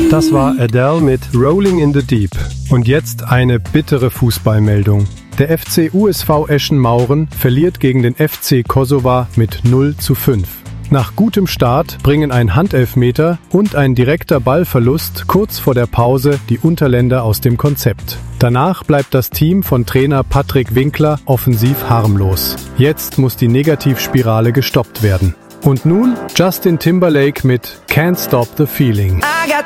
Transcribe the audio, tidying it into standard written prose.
Das war Adele mit Rolling in the Deep. Und jetzt eine bittere Fußballmeldung. Der FC USV Eschen-Mauren verliert gegen den FC Kosovar mit 0:5. Nach gutem Start bringen ein Handelfmeter und ein direkter Ballverlust kurz vor der Pause die Unterländer aus dem Konzept. Danach bleibt das Team von Trainer Patrick Winkler offensiv harmlos. Jetzt muss die Negativspirale gestoppt werden. Und nun Justin Timberlake mit Can't Stop the Feeling. I got